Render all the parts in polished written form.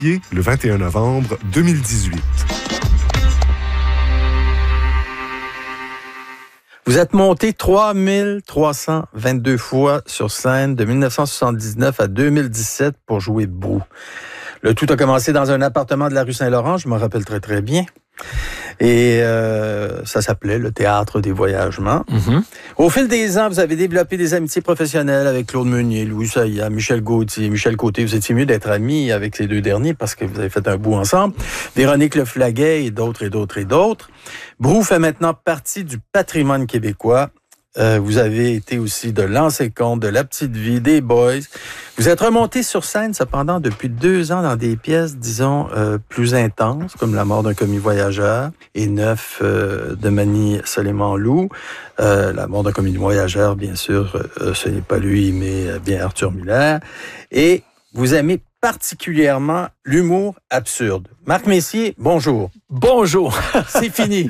le 21 novembre 2018. Vous êtes monté 3322 fois sur scène de 1979 à 2017 pour jouer Brou. Le tout a commencé dans un appartement de la rue Saint-Laurent, je m'en rappelle très très bien. Et ça s'appelait le Théâtre des Voyagements. Mm-hmm. Au fil des ans, vous avez développé des amitiés professionnelles avec Claude Meunier, Louis Saillat, Michel Gauthier, Michel Côté. Vous étiez mieux d'être amis avec ces deux derniers parce que vous avez fait un bout ensemble. Véronique Leflaguet et d'autres. Brou fait maintenant partie du patrimoine québécois. Vous avez été aussi de Lancé-Comte, de La Petite Vie, des Boys. Vous êtes remonté sur scène, cependant, depuis 2 ans dans des pièces, disons, plus intenses, comme La mort d'un commis voyageur et 9 de Manny Soleiman-Loup. La mort d'un commis voyageur, bien sûr, ce n'est pas lui, mais bien Arthur Miller. Et vous aimez particulièrement l'humour absurde. Marc Messier, bonjour. Bonjour. C'est fini.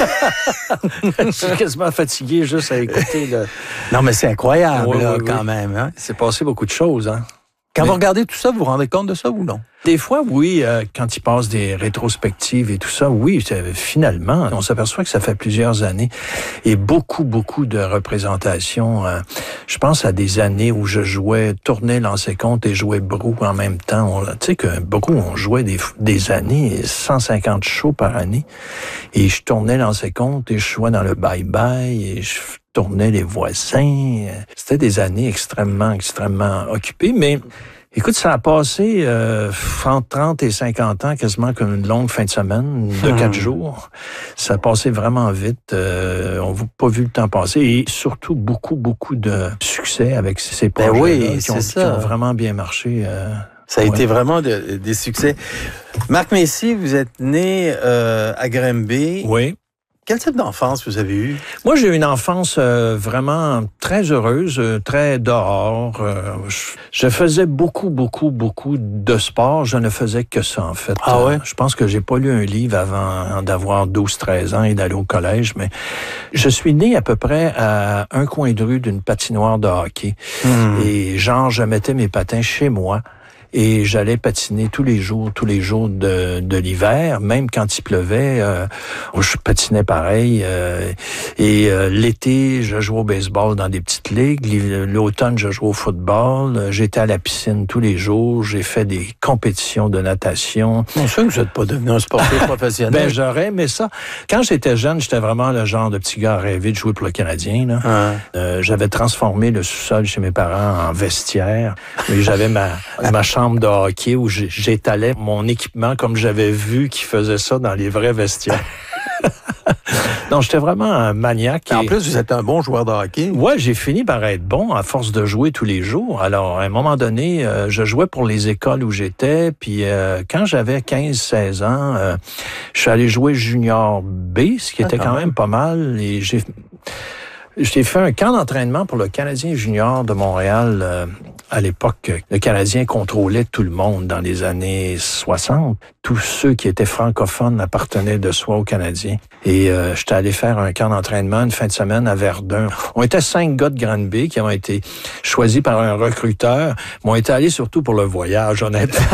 Je suis quasiment fatigué juste à écouter le... Non, mais c'est incroyable, quand même. Hein? Il s'est passé beaucoup de choses, hein. Quand vous regardez tout ça, vous vous rendez compte de ça ou non? Des fois, oui, quand il passe des rétrospectives et tout ça, oui, finalement, on s'aperçoit que ça fait plusieurs années et beaucoup de représentations. Je pense à des années où je tournais Lancé-Comte et jouais Brou en même temps. Tu sais que Brou, on jouait des années, 150 shows par année. Et je tournais Lancé-Comte et je jouais dans le bye-bye et je tournais Les Voisins. C'était des années extrêmement occupées, mais... Écoute, ça a passé entre 30 et 50 ans, quasiment comme une longue fin de semaine de 4 jours. Ça a passé vraiment vite. On n'a pas vu le temps passer. Et surtout, beaucoup de succès avec ces projets qui ont vraiment bien marché. Ça a été vraiment des succès. Marc Messier, vous êtes né à Granby. Oui. Quel type d'enfance vous avez eu? Moi, j'ai eu une enfance vraiment très heureuse, très dehors. Je faisais beaucoup de sport. Je ne faisais que ça, en fait. Ah ouais? Je pense que j'ai pas lu un livre avant d'avoir 12-13 ans et d'aller au collège, mais je suis né à peu près à un coin de rue d'une patinoire de hockey. Et je mettais mes patins chez moi. Et j'allais patiner tous les jours de l'hiver, même quand il pleuvait, je patinais pareil. L'été, je jouais au baseball dans des petites ligues. L'automne, je jouais au football. J'étais à la piscine tous les jours. J'ai fait des compétitions de natation. C'est sûr que vous n'êtes pas devenu un sportif professionnel. J'aurais aimé ça. Quand j'étais jeune, j'étais vraiment le genre de petit gars à rêver de jouer pour le Canadien. Là. J'avais transformé le sous-sol chez mes parents en vestiaire. Et j'avais ma chambre de hockey où j'étalais mon équipement comme j'avais vu qu'ils faisaient ça dans les vrais vestiaires. Non, j'étais vraiment un maniaque. En plus, vous êtes un bon joueur de hockey. Ouais, j'ai fini par être bon à force de jouer tous les jours. Alors, à un moment donné, je jouais pour les écoles où j'étais. Puis, quand j'avais 15-16 ans, je suis allé jouer junior B, ce qui était quand même pas mal. Et j'ai fait un camp d'entraînement pour le Canadien junior de Montréal. À l'époque, le Canadien contrôlait tout le monde dans les années 60. Tous ceux qui étaient francophones appartenaient de soi aux Canadiens. Et j'étais allé faire un camp d'entraînement une fin de semaine à Verdun. On était 5 gars de Granby qui ont été choisis par un recruteur, mais on était allés surtout pour le voyage, honnêtement.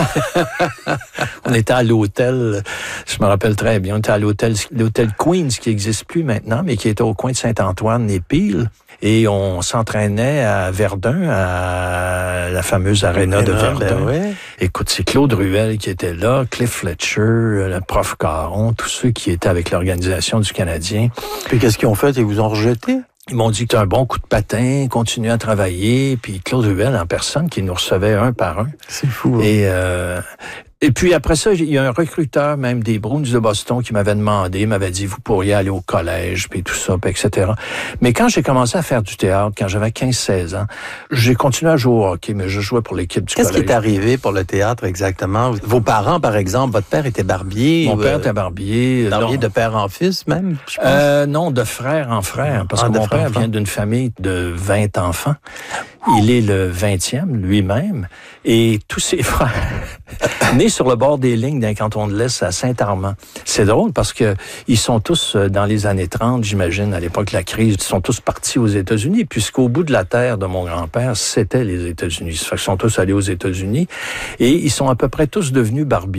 On était à l'hôtel, je me rappelle très bien, on était à l'hôtel Queens, qui n'existe plus maintenant, mais qui était au coin de Saint-Antoine et Peel. Et on s'entraînait à Verdun, à la fameuse aréna de Verdun. Ben ouais. Écoute, c'est Claude Ruel qui était là, Cliff Fletcher, le prof Caron, tous ceux qui étaient avec l'organisation du Canadien. Puis qu'est-ce qu'ils ont fait? Ils vous ont rejeté? Ils m'ont dit que t'as un bon coup de patin, continue à travailler. Puis Claude Ruel en personne qui nous recevait un par un. C'est fou. Hein? Et puis après ça, il y a un recruteur, même des Bruins de Boston, qui m'avait dit, vous pourriez aller au collège, puis tout ça, puis etc. Mais quand j'ai commencé à faire du théâtre, quand j'avais 15-16 ans, j'ai continué à jouer au hockey, mais je jouais pour l'équipe du collège. Qu'est-ce qui est arrivé pour le théâtre exactement? Vos parents, par exemple, votre père était barbier? Mon père était barbier. Barbier de père en fils, même, je pense? Non, de frère en frère, parce que mon père vient d'une famille de 20 enfants. Il est le 20e lui-même, et tous ses frères, nés sur le bord des lignes d'un canton de l'Est à Saint-Armand. C'est drôle parce que ils sont tous, dans les années 30, j'imagine, à l'époque de la crise, ils sont tous partis aux États-Unis, puisqu'au bout de la terre de mon grand-père, c'était les États-Unis. Ça fait qu'ils sont tous allés aux États-Unis, et ils sont à peu près tous devenus barbiers.